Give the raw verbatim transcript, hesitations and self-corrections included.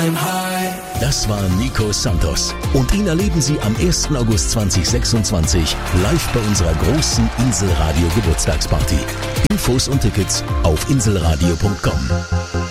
I'm high. Das war Nico Santos. Und ihn erleben Sie am ersten August zweitausendsechsundzwanzig live bei unserer großen Inselradio Geburtstagsparty. Infos und Tickets auf inselradio punkt com.